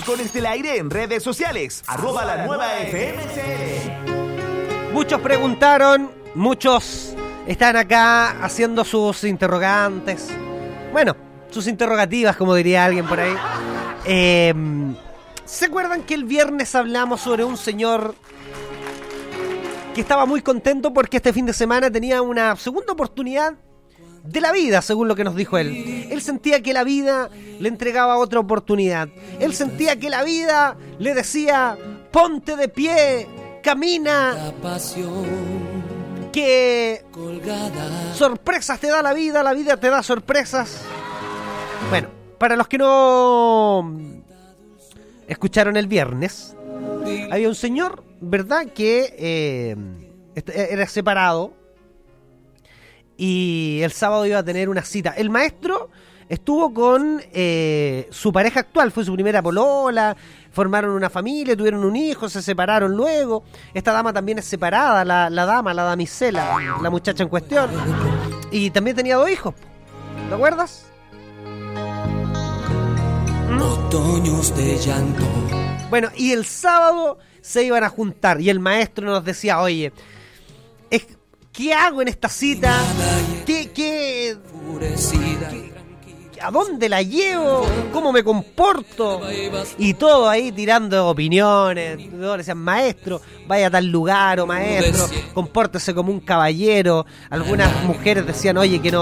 Tacones del Aire en redes sociales. @lanuevafmcl. Muchos preguntaron, muchos están acá haciendo sus interrogantes. Bueno, sus interrogativas, como diría alguien por ahí. ¿Se acuerdan que el viernes hablamos sobre un señor que estaba muy contento porque este fin de semana tenía una segunda oportunidad de la vida, según lo que nos dijo él? Él sentía que la vida le entregaba otra oportunidad. Él sentía que la vida le decía: ponte de pie, camina, que sorpresas te da la vida te da sorpresas. Bueno, para los que no escucharon el viernes, había un señor, ¿verdad?, que era separado y el sábado iba a tener una cita. El maestro estuvo con su pareja actual, fue su primera polola, formaron una familia, tuvieron un hijo, se separaron luego. Esta dama también es separada, la damisela, la muchacha en cuestión. Y también tenía 2 hijos, ¿te acuerdas? Otoños de llanto. Bueno, y el sábado se iban a juntar y el maestro nos decía: oye, ¿qué hago en esta cita? ¿A dónde la llevo? ¿Cómo me comporto? Y todo ahí tirando opiniones. Todos decían: maestro, vaya a tal lugar, o maestro, compórtese como un caballero. Algunas mujeres decían: oye, que no